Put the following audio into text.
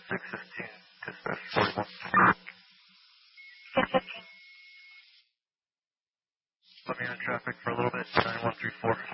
615, dispatch 41. 615. Let me in traffic for a little bit, 9134.